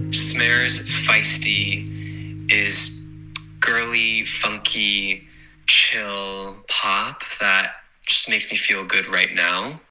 Smear's Feisty is girly, funky, chill pop that just makes me feel good right now.